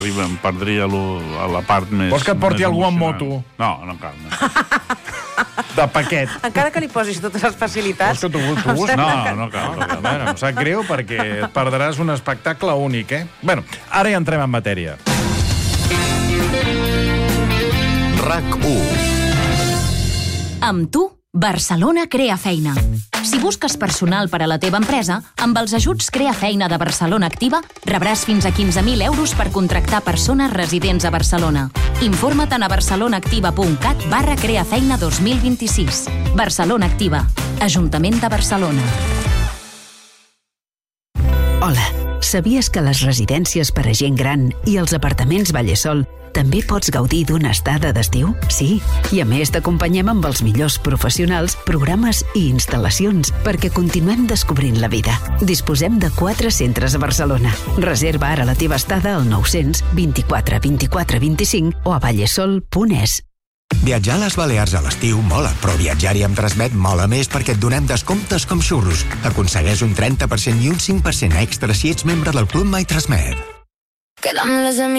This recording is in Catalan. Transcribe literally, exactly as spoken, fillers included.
Em perdria a la part més... Vols que et porti algú amb moto? No, no cal. No. De paquet. Encara que li posis totes les facilitats... Vols que tu, tu gust? No, no cal. No cal. Bueno, em sap greu perquè et perdràs un espectacle únic, eh? Bueno, ara ja entrem en matèria. RAC u. Amb tu, Barcelona crea feina. Si busques personal per a la teva empresa, amb els ajuts Crea Feina de Barcelona Activa rebràs fins a quinze mil euros per contractar persones residents a Barcelona. Informa't a barcelonaactiva.cat barra creafeina dos mil vint-i-sis. Barcelona Activa, Ajuntament de Barcelona. Hola, sabies que les residències per a gent gran i els apartaments Vallesol també pots gaudir d'una estada d'estiu? Sí, i a més t'acompanyem amb els millors professionals, programes i instal·lacions perquè continuem descobrint la vida. Disposem de quatre centres a Barcelona. Reserva ara la teva estada al nou-cents vint-i-quatre vint-i-quatre vint-i-cinc o a vallesol punt es. Viatjar a les Balears a l'estiu mola, però viatjar-hi amb Transmet mola més perquè et donem descomptes com xurros. Aconsegueix un trenta per cent i un cinc per cent extra si ets membre del Club My Transmet.